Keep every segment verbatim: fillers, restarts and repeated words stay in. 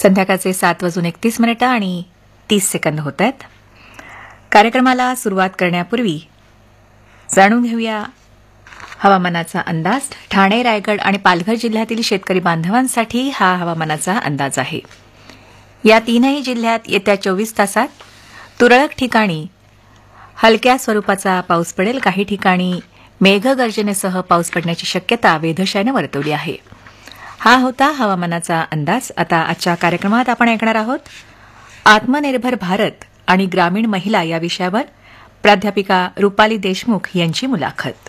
संध्याकाळचे सात वाजून एकतीस मिनिटं आणि तीस सेकंद होत आहेत. कार्यक्रमाला सुरुवात करण्यापूर्वी जाणून घेऊया हवामानाचा अंदाज. ठाणे, रायगड आणि पालघर जिल्ह्यातील शेतकरी बांधवांसाठी हा हवामानाचा अंदाज आहे. या तीनही जिल्ह्यात येत्या चोवीस तासात तुरळक ठिकाणी हलक्या स्वरूपाचा पाऊस पडेल. काही ठिकाणी मेघगर्जनेसह पाऊस पडण्याची शक्यता वेधशाळेनं वर्तवली आहे. हा होता हवामानाचा अंदाज. आता आजच्या कार्यक्रमात आपण ऐकणार आहोत आत्मनिर्भर भारत आणि ग्रामीण महिला या विषयावर प्राध्यापिका रुपाली देशमुख यांची मुलाखत.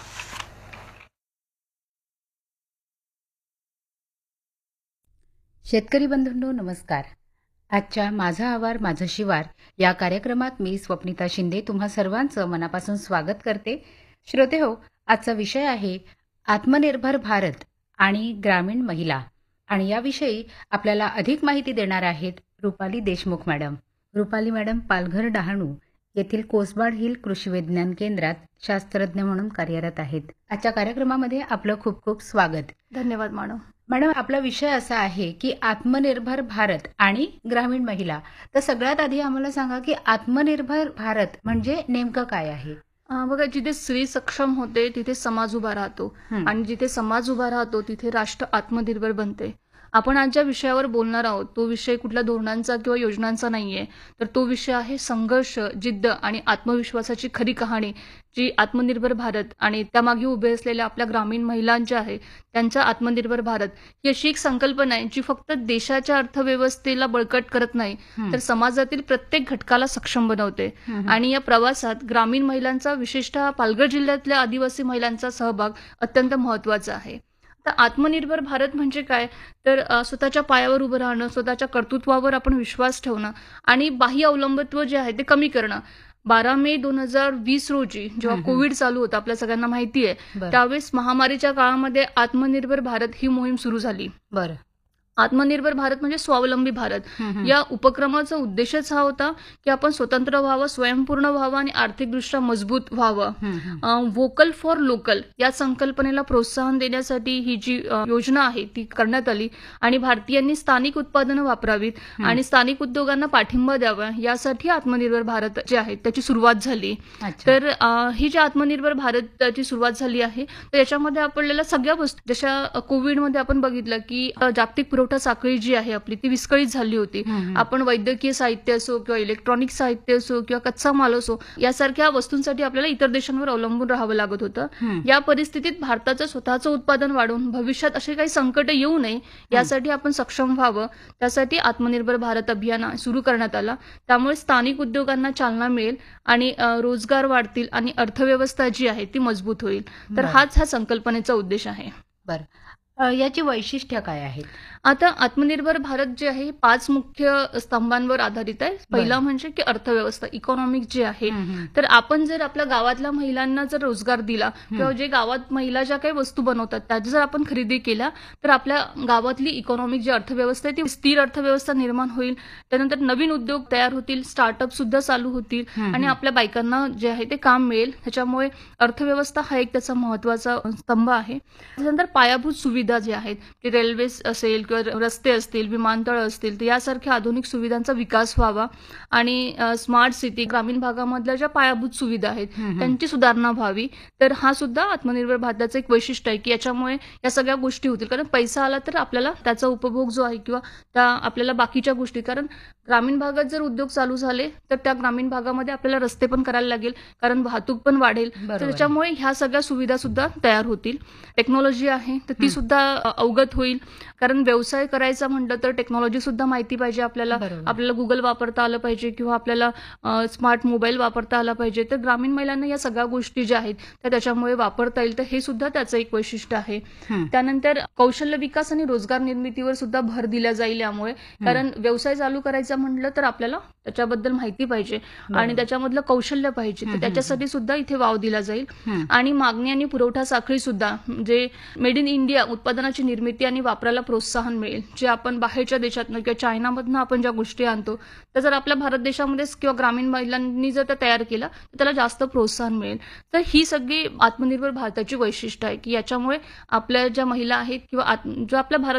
शेतकरी बंधूंनो नमस्कार. आजच्या माझा आवार माझं शिवार या कार्यक्रमात मी स्वप्निता शिंदे तुम्हा सर्वांचं मनापासून स्वागत करते. श्रोते हो, आजचा विषय आहे आत्मनिर्भर भारत आणि ग्रामीण महिला, आणि याविषयी आपल्याला अधिक माहिती देणार आहेत रुपाली देशमुख मॅडम. रुपाली मॅडम पालघर डहाणू येथील कोसबाड हिल कृषी विज्ञान केंद्रात शास्त्रज्ञ म्हणून कार्यरत आहेत. आजच्या कार्यक्रमामध्ये आपलं खूप खूप स्वागत. धन्यवाद मॅडम. मॅडम, आपला विषय असा आहे की आत्मनिर्भर भारत आणि ग्रामीण महिला. तर सगळ्यात आधी आम्हाला सांगा की आत्मनिर्भर भारत म्हणजे नेमकं काय आहे? बघा, जिथे स्त्री सक्षम होते तिथे समाज उभा राहतो, आणि जिथे समाज उभा राहतो तिथे राष्ट्र आत्मनिर्भर बनते. आपण आज ज्या विषयावर बोलणार आहोत तो विषय कुठल्या धोरणांचा किंवा योजनांचा नाहीये, तर तो विषय आहे संघर्ष, जिद्द आणि आत्मविश्वासाची खरी कहाणी, जी आत्मनिर्भर भारत आणि त्यामागे उभे असलेल्या आपल्या ग्रामीण महिलांच्या आहे त्यांचा आत्मनिर्भर भारत ही अशी एक संकल्पना आहे जी फक्त देशाच्या अर्थव्यवस्थेला बळकट करत नाही, तर समाजातील प्रत्येक घटकाला सक्षम बनवते. आणि या प्रवासात ग्रामीण महिलांचा, विशेषतः पालघर जिल्ह्यातल्या आदिवासी महिलांचा सहभाग अत्यंत महत्वाचा आहे. तर आत्मनिर्भर भारत म्हणजे काय, तर स्वतःच्या पायावर उभं राहणं, स्वतःच्या कर्तृत्वावर आपण विश्वास ठेवणं आणि बाह्य अवलंबित्व जे आहे ते कमी करणं. बारा मे दोन हजार वीस रोजी जेव्हा कोविड चालू होतं, आपल्या सगळ्यांना माहिती आहे, त्यावेळेस महामारीच्या काळामध्ये आत्मनिर्भर भारत ही मोहीम सुरू झाली. बरं. आत्मनिर्भर भारत म्हणजे स्वावलंबी भारत. या उपक्रमाचा उद्देशच हा होता की आपण स्वतंत्र व्हावं, स्वयंपूर्ण व्हावं आणि आर्थिकदृष्ट्या मजबूत व्हावं. व्होकल फॉर लोकल या संकल्पनेला प्रोत्साहन देण्यासाठी ही जी योजना आहे ती करण्यात आली, आणि भारतीयांनी स्थानिक उत्पादनं वापरावीत आणि स्थानिक उद्योगांना पाठिंबा द्यावा यासाठी आत्मनिर्भर भारत जे आहे त्याची सुरुवात झाली. तर ही जी आत्मनिर्भर भारतची सुरुवात झाली आहे तर याच्यामध्ये आपल्याला सगळ्या वस्तू, जशा कोविडमध्ये आपण बघितलं की जागतिक पुरवठा साखळी जी आहे आपली ती विस्कळीत झाली होती. आपण वैद्यकीय साहित्य असो किंवा इलेक्ट्रॉनिक साहित्य असो किंवा कच्चा माल असो यासारख्या वस्तूंसाठी आपल्याला इतर देशांवर अवलंबून राहावं लागत होतं. या परिस्थितीत भारताचं स्वतःचं उत्पादन वाढवून भविष्यात असे काही संकट येऊ नये यासाठी आपण सक्षम व्हावं, त्यासाठी आत्मनिर्भर भारत अभियान सुरू करण्यात आला. त्यामुळे स्थानिक उद्योगांना चालना मिळेल आणि रोजगार वाढतील आणि अर्थव्यवस्था जी आहे ती मजबूत होईल. तर हाच हा संकल्पनेचा उद्देश आहे. बरं, याची वैशिष्ट्य काय आहेत? आता आत्मनिर्भर भारत जे आहे पाच मुख्य स्तंभांवर आधारित आहे. पहिला म्हणजे की अर्थव्यवस्था, इकॉनॉमिक जे आहे, तर आपण जर आपल्या गावातल्या महिलांना जर रोजगार दिला किंवा जे गावात महिला ज्या काही वस्तू बनवतात त्याची जर आपण खरेदी केल्या तर आपल्या गावातली इकॉनॉमिक जी अर्थव्यवस्था आहे ती स्थिर अर्थव्यवस्था निर्माण होईल. त्यानंतर नवीन उद्योग तयार होतील, स्टार्टअप सुद्धा चालू होतील आणि आपल्या बायकांना जे आहे ते काम मिळेल. त्याच्यामुळे अर्थव्यवस्था हा एक त्याचा महत्वाचा स्तंभ आहे. त्यानंतर पायाभूत सुविधा ज्या आहेत, ते रेल्वे असेल, रस्ते असतील, विमानतळ असतील, तर यासारख्या आधुनिक सुविधांचा विकास व्हावा आणि स्मार्ट सिटी, ग्रामीण भागामधल्या ज्या पायाभूत सुविधा आहेत त्यांची सुधारणा व्हावी. तर हा सुद्धा आत्मनिर्भर भारताचं एक वैशिष्ट्य आहे की याच्यामुळे या सगळ्या गोष्टी होतील. कारण पैसा आला तर आपल्याला त्याचा उपभोग जो आहे किंवा त्या आपल्याला बाकीच्या गोष्टी, कारण ग्रामीण भागात जर उद्योग चालू झाले तर त्या ग्रामीण भागामध्ये आपल्याला रस्ते पण करायला लागेल, कारण वाहतूक पण वाढेल. तर त्याच्यामुळे ह्या सगळ्या सुविधा सुद्धा तयार होतील. टेक्नॉलॉजी आहे तर ती सुद्धा अवगत होईल, कारण व्यवसाय करायचा म्हटलं तर टेक्नॉलॉजी सुद्धा माहिती पाहिजे आपल्याला. आपल्याला गुगल वापरता आलं पाहिजे किंवा आपल्याला स्मार्ट मोबाईल वापरता आला पाहिजे. तर ग्रामीण महिलांना या सगळ्या गोष्टी ज्या आहेत त्या त्याच्यामुळे वापरता येईल. तर हे सुद्धा त्याचं एक वैशिष्ट्य आहे. त्यानंतर कौशल्य विकास आणि रोजगार निर्मितीवर सुद्धा भर दिला जाईल यामुळे, कारण व्यवसाय चालू करायचा म्हटलं तर आपल्याला त्याच्याबद्दल माहिती पाहिजे आणि त्याच्यामधलं कौशल्य पाहिजे. तर त्याच्यासाठी सुद्धा इथे वाव दिला जाईल. आणि मागणी आणि पुरवठा साखळी सुद्धा, जे मेड इन इंडिया उत्पादनाची निर्मिती आणि वापराला प्रोत्साहन मिळेल. जे आपण बाहेरच्या देशातनं किंवा चायनामधनं आपण ज्या गोष्टी आणतो तर जर आपल्या भारत देशामध्येच किंवा ग्रामीण महिलांनी जर त्या तयार केला तर त्याला जास्त प्रोत्साहन मिळेल. तर ही सगळी आत्मनिर्भर भारताची वैशिष्ट्य आहे की याच्यामुळे आपल्या ज्या महिला आहेत किंवा जो आपल्या भारत